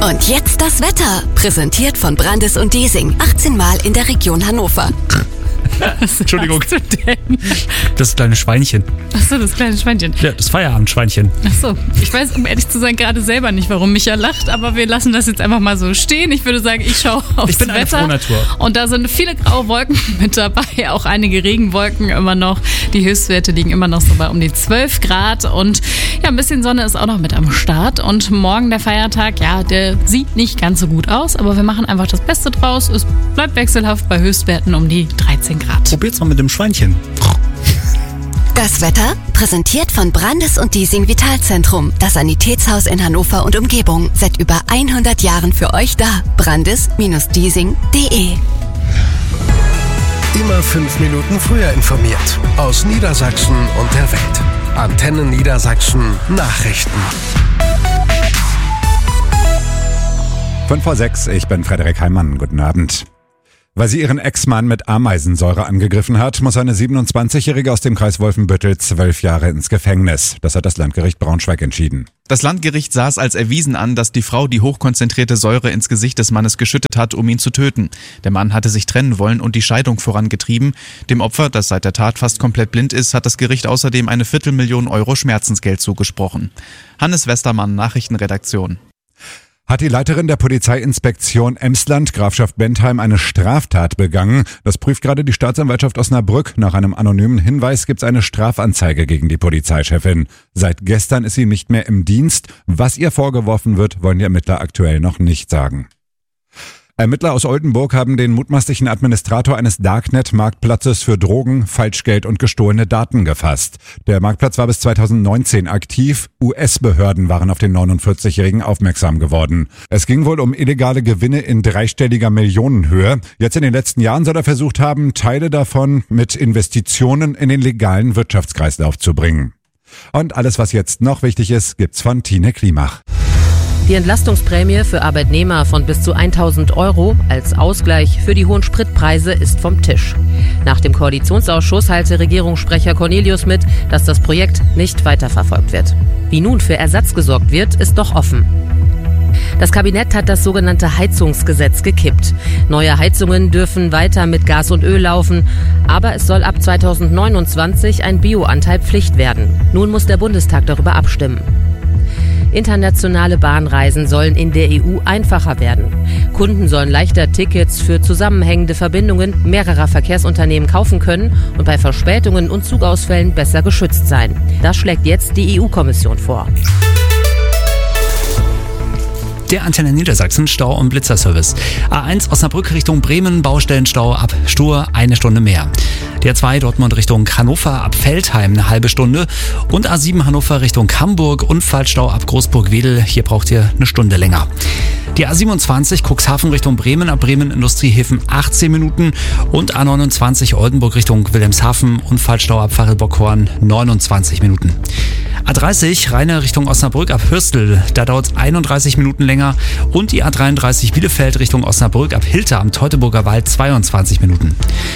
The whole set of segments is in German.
Und jetzt das Wetter, präsentiert von Brandis und Diesing, 18 Mal in der Region Hannover. Entschuldigung. Was hast du denn? Das kleine Schweinchen. Achso, das kleine Schweinchen. Ja, das Feierabendschweinchen. Achso, ich weiß, um ehrlich zu sein, gerade selber nicht, warum Micha lacht, aber wir lassen das jetzt einfach mal so stehen. Ich würde sagen, ich schaue aufs Wetter. Ich bin eine Frohnatur. Und da sind viele graue Wolken mit dabei, auch einige Regenwolken immer noch. Die Höchstwerte liegen immer noch so bei um die 12 Grad und ja, ein bisschen Sonne ist auch noch mit am Start. Und morgen der Feiertag, ja, der sieht nicht ganz so gut aus, aber wir machen einfach das Beste draus. Es bleibt wechselhaft bei Höchstwerten um die 13 Grad. Probiert's mal mit dem Schweinchen. Das Wetter, präsentiert von Brandis und Diesing Vitalzentrum. Das Sanitätshaus in Hannover und Umgebung. Seit über 100 Jahren für euch da. Brandis-diesing.de. Immer 5 Minuten früher informiert. Aus Niedersachsen und der Welt. Antenne Niedersachsen Nachrichten. 5:06, ich bin Frederik Heimann. Guten Abend. Weil sie ihren Ex-Mann mit Ameisensäure angegriffen hat, muss eine 27-Jährige aus dem Kreis Wolfenbüttel 12 Jahre ins Gefängnis. Das hat das Landgericht Braunschweig entschieden. Das Landgericht sah es als erwiesen an, dass die Frau die hochkonzentrierte Säure ins Gesicht des Mannes geschüttet hat, um ihn zu töten. Der Mann hatte sich trennen wollen und die Scheidung vorangetrieben. Dem Opfer, das seit der Tat fast komplett blind ist, hat das Gericht außerdem eine 250.000 Euro Schmerzensgeld zugesprochen. Hannes Westermann, Nachrichtenredaktion. Hat die Leiterin der Polizeiinspektion Emsland, Grafschaft Bentheim, eine Straftat begangen? Das prüft gerade die Staatsanwaltschaft Osnabrück. Nach einem anonymen Hinweis gibt es eine Strafanzeige gegen die Polizeichefin. Seit gestern ist sie nicht mehr im Dienst. Was ihr vorgeworfen wird, wollen die Ermittler aktuell noch nicht sagen. Ermittler aus Oldenburg haben den mutmaßlichen Administrator eines Darknet-Marktplatzes für Drogen, Falschgeld und gestohlene Daten gefasst. Der Marktplatz war bis 2019 aktiv. US-Behörden waren auf den 49-Jährigen aufmerksam geworden. Es ging wohl um illegale Gewinne in dreistelliger Millionenhöhe. Jetzt in den letzten Jahren soll er versucht haben, Teile davon mit Investitionen in den legalen Wirtschaftskreislauf zu bringen. Und alles, was jetzt noch wichtig ist, gibt's von Tine Klimach. Die Entlastungsprämie für Arbeitnehmer von bis zu 1.000 Euro als Ausgleich für die hohen Spritpreise ist vom Tisch. Nach dem Koalitionsausschuss teilte Regierungssprecher Cornelius mit, dass das Projekt nicht weiterverfolgt wird. Wie nun für Ersatz gesorgt wird, ist noch offen. Das Kabinett hat das sogenannte Heizungsgesetz gekippt. Neue Heizungen dürfen weiter mit Gas und Öl laufen, aber es soll ab 2029 ein Bioanteil Pflicht werden. Nun muss der Bundestag darüber abstimmen. Internationale Bahnreisen sollen in der EU einfacher werden. Kunden sollen leichter Tickets für zusammenhängende Verbindungen mehrerer Verkehrsunternehmen kaufen können und bei Verspätungen und Zugausfällen besser geschützt sein. Das schlägt jetzt die EU-Kommission vor. Der Antenne Niedersachsen Stau- und Blitzerservice. A1 Osnabrück Richtung Bremen, Baustellenstau ab Stur 1 Stunde mehr. Der A2 Dortmund Richtung Hannover ab Veltheim eine halbe Stunde und A7 Hannover Richtung Hamburg, Unfallstau ab Großburg-Wedel, hier braucht ihr eine Stunde länger. Die A27 Cuxhaven Richtung Bremen, ab Bremen Industriehäfen 18 Minuten und A29 Oldenburg Richtung Wilhelmshaven, Unfallstau ab Fachelbockhorn 29 Minuten. A30 Rheine Richtung Osnabrück ab Hürstel, da dauert es 31 Minuten länger und die A33 Bielefeld Richtung Osnabrück ab Hilter am Teutoburger Wald 22 Minuten.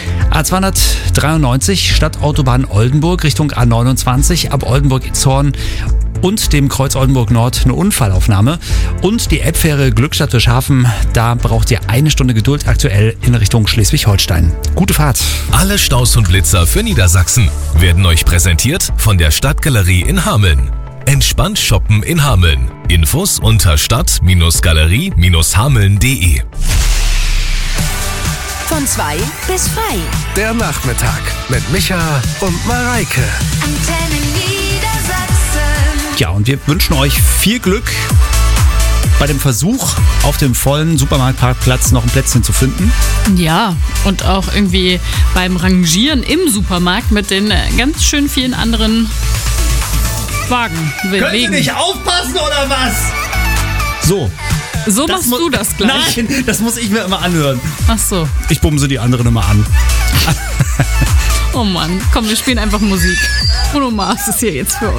A293 Stadtautobahn Oldenburg Richtung A29 ab Oldenburg-Zorn und dem Kreuz Oldenburg Nord eine Unfallaufnahme und die Elbfähre Glückstadt-Fischhafen, da braucht ihr 1 Stunde Geduld aktuell in Richtung Schleswig-Holstein. Gute Fahrt. Alle Staus und Blitzer für Niedersachsen werden euch präsentiert von der Stadtgalerie in Hameln. Entspannt shoppen in Hameln. Infos unter stadt-galerie-hameln.de. Von 2 bis frei. Der Nachmittag mit Micha und Mareike. Antenne Niedersachsen. Ja, und wir wünschen euch viel Glück bei dem Versuch, auf dem vollen Supermarktparkplatz noch ein Plätzchen zu finden. Ja, und auch irgendwie beim Rangieren im Supermarkt mit den ganz schön vielen anderen Wagen. Können Sie nicht aufpassen oder was? So. So machst du das gleich. Nein, das muss ich mir immer anhören. Ach so. Ich bumse die anderen immer an. Oh Mann, komm, wir spielen einfach Musik. Bruno Mars ist hier jetzt für euch.